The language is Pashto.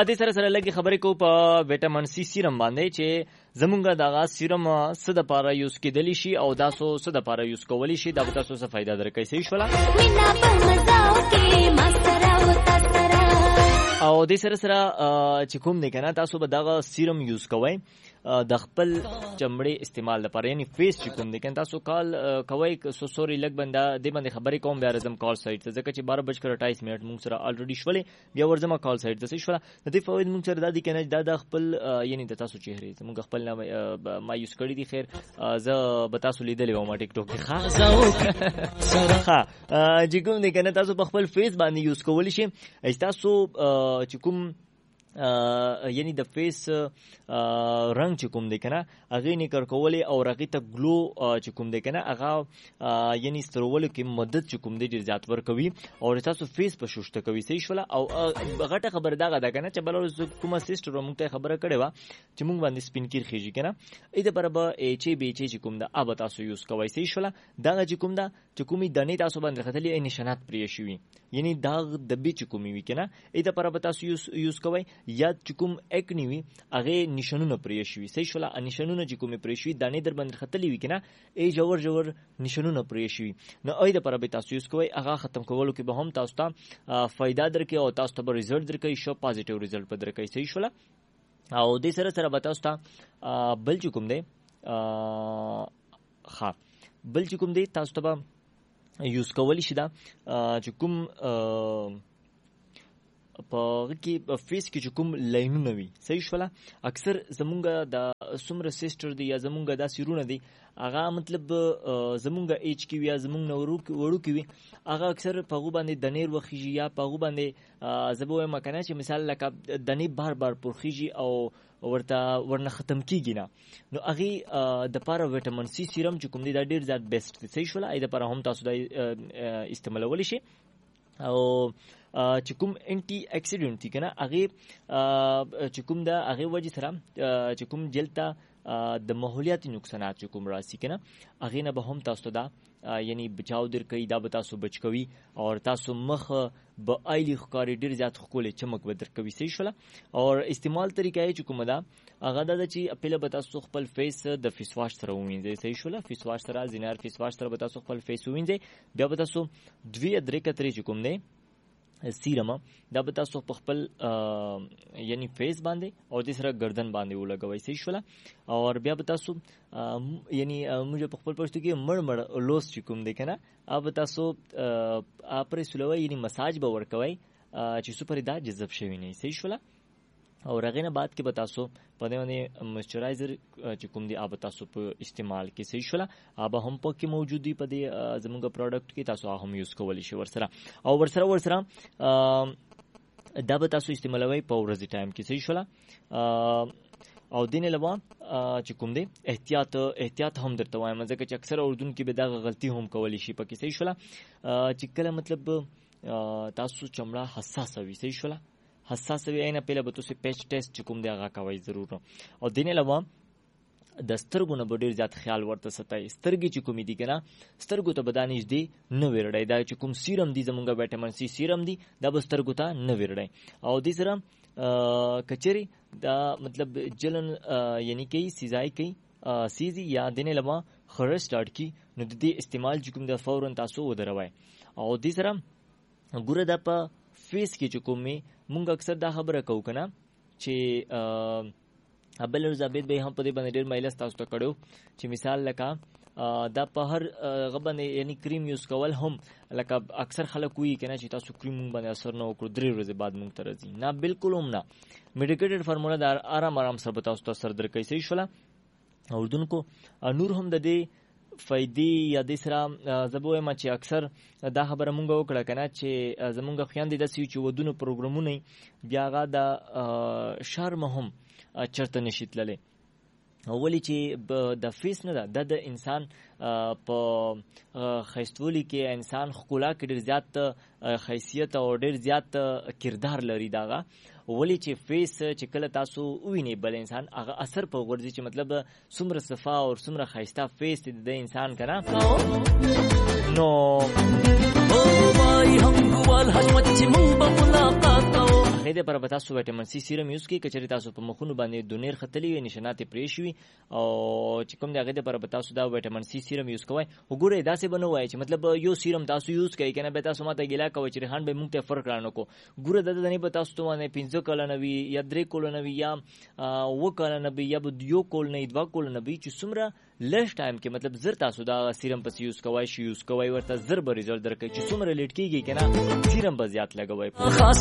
دې سره لګي خبرې کو په وټامین سی سیرم باندې چې زمونږه دغه سیرم څه د پاره یوز کېدلی شي او تاسو څه د پاره یوز کولی شي دا به تاسو څه فائدہ درکړي. صحیح شولا او دې سره چې کوم دی کنه تاسو به دغه سیرم یوز کوئ د خپل چمړې استعمال لپاره یعنی فیس چې کوم دی کنه تاسو کال کوئ سوري لګ بندا دې باندې خبرې کوم بیا رزم کال سایت ته ځکه چې 12:28 بجې موږ سره الریډي شولې بیا ورځم کال سایت ته شولا د دې فواید موږ سره د دې کنه د خپل یعنی د تاسو چهره موږ خپل ما یوز کړی دي. خیر زه به تاسو لیدلې و ما ټیک ټاک کې ښه چې کوم دی کنه تاسو په خپل فیس باندې یوز کولی شئ. تاسو چې کوم یعنی د فیس رنگ چې کوم دی کنه هغه نه کار کولې او هغه ته ګلو چې کوم دی کنه هغه یعنی سترول کې مدد چې کوم دی ډیر زیات ورکوي او تاسو فیس په شوشته کوي. صحیح شولا او غټه خبر دا غدا کنه چې بل کومه سیستم موږ ته خبره کړې و چې موږ باندې سپین کیر خېږي کنه اې د پر به ایچ بي چې کوم دا اب تاسو یوز کوي. صحیح شولا دا چې کوم دا چې کومي دنه تاسو باندې خطلې نشانات پرې شوي یعنی دا د بي چې کومي وی کنه اې د پر به تاسو یوز کوي یا چې کوم اکنی وی هغه نشانونه پرې شوي. صحیح شولا نشانونه چې کومي پرې شوي دانه در باندې خطلې وی کنه ای جوړ نشانونه پرې شوي نو اې د پر به تاسو یوز کوي هغه ختم کولو کې به هم تاسو ته فائدہ درکې او تاسو ته به ریزلټ درکې شو پازیټیو ریزلټ به درکې. صحیح شولا او دې سره به تاسو ته بل چې کوم دی بل چې کوم دی تاسو ته یوز کولی شي دا چې کوم په کې په فیس کې چې کوم لاینونه وي. صحیح شولا اکثر زمونږه د سمره سیستر دی یا زمونږه د سیرونه دی هغه مطلب زمونږه ایج کې وي یا زمونږ وړو کې وي هغه اکثر په غو باندې د نیر وخیږي یا په غو باندې زبوه مکنه چې مثال لکه د نی بار پرخیږي او ورنه ختم کیږي نه نو هغه د پاره وټامین سی سیرم چې کوم دی دا ډیر زیات بیسټ دی. صحیح شولا اې د پاره هم تاسو د استعمالولی شي او چې کوم انټي اکسیډنټ دي کنه هغه چې کوم دا هغه وجه سره چې کوم جلتا د ماحولیاتي نقصانات چې کوم راسي کنه هغه نه به هم تاسو دا یعنی بچاو در کوي دا به تاسو بچ کوي او تاسو مخ به ایلی ښکاری ډیر زیات خولې چمک به در کوي. صحیح شولا او استعمال طریقې چې کومه دا هغه دا چې خپل به تاسو خپل فیس د فیس واش سره ووینځئ. صحیح شولا فیس واش سره زینار فیس واش سره به تاسو خپل فیس ووینځئ بیا به تاسو 2-3 کترې چې کوم دی سیرم دا به تاسو په خپل یعنی فیس باندې او د سره گردن باندې ولګوي. صحیح شولا او بیا به تاسو یعنی موږ په خپل پښتو کې مړ لوس چې کوم دی کنه اب تاسو پرې سولوي یعنی مساج به ورکوي چې سپر دا جذب شوی نه. صحیح شولا او رغینه بعد کې به تاسو په دې باندې موئسچرایزر چې کوم دی اب تاسو په استعمال کې. صحیح شولا اب هم پکې موجود دی په دې زموږ پروډکټ کې تاسو هم یوز کولی شئ ورسره او ورسره دا به تاسو استعمالوي په ورځې ټایم کې. صحیح شولا او دین علاوه چې کوم دی احتیاط هم درته وایم ځکه چې اکثر اردن کې به دا غلطي هم کولی شي پکې. صحیح شولا چې کله مطلب تاسو چمړه حساس وي. صحیح شولا حساس وي نه پهله به تاسو پیچ ټیسټ کوم دی هغه کوي ضرور او دین علاوه د سترګو نه ډیر زیات خیال ورته ستای سترګې چې کوم دي کنه سترګو ته بدانیش دی نه ورړای دا چې کوم سیرم دی زمونږه وټامین سی سیرم دی دا به سترګو ته نه ورړای او دې سره کچری دا مطلب جلن یعنی کې سیزای کې سیزي یا دین علاوه خرج سٹارټ کی نو د دې استعمال چې کوم د فورن تاسو ودروي او دې سره ګوره دا په فیس کې چې کومې مونږ اکثر دا خبره کوو کنه چې ابل رضابت به هم په دې باندې ډېر مایلس تاسو ته کړو چې مثال لکه دا په هر غبن یعنی کریم یوز کول هم لکه اکثر خلک وایي کنه چې تاسو کریم باندې اثر نه وکړو 3 ورځې بعد مونږ ته راځي نه بالکل هم نه میډیکیټډ فارمولا دا آرام سره به تاسو ته اثر درکوي. صحیح شولا اردن کو نور هم د دې فائدې یا د سره زبوه ما چې اکثر دا خبره مونږ وکړه کنه چې زمونږ خويندې د سې چې ودونو پروګرامونه بیا غا د شرم هم چرته نشیتللې اولی چې د فیس نه ده د انسان په خیستولی کې انسان خپل کې ډیر زیات حیثیت او ډیر زیات کردار لري داغه ولی چې فیس چې کله تاسو ویني بل انسان هغه اثر په ورځي چې مطلب څومره صفا او څومره خیسته فیس د انسان کنه نو او وای هم ګوال حجمت چې مونږ په ملاقات او هغې دپاره به تاسو ویټامین سي سیرم یوز کړئ. که چېرې تاسو په مخونو باندې دونیر ختلي وي، نشانات یې پرې شوي او چې کوم د هغې دپاره به تاسو دا ویټامین سي سیرم یوز کوئ. خو ګورئ داسې به نه وایئ چې مطلب یو سیرم تاسو یوز کوئ که نه بیا تاسو ما ته ګیله کوئ چې ریحان بهی مونږ ته فرق را نه کړو. ګوره دا نه به تاسو ته باندې 15 کلونه وي یا 3 کلونه وي یا 7 کلونه وي یا به 2 کلونه 2 کلونه وي چې څومره لږ ټایم کې مطلب زر تاسو دا سیرم پس یوز کوئ ورته زر به ریزلټ درکوي. چې څومره لیټ کېږي که نه سیرم به زیات لګوئ.